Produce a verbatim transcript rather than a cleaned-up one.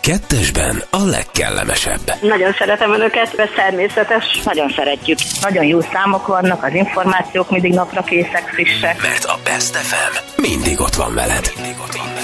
kettesben a legkellemesebb. Nagyon szeretem önöket, ez természetes. Nagyon szeretjük. Nagyon jó számok vannak, az információk mindig napra készek, frissek. Mert a Best ef em mindig ott van veled. Mindig ott van veled.